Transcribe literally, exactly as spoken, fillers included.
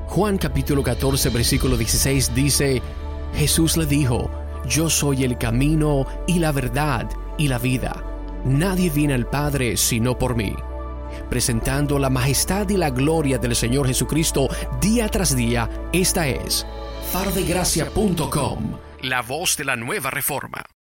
Juan capítulo catorce versículo dieciséis dice: Jesús le dijo: Yo soy el camino y la verdad y la vida. Nadie viene al Padre sino por mí. Presentando la majestad y la gloria del Señor Jesucristo día tras día, esta es faro de gracia punto com, la voz de la nueva reforma.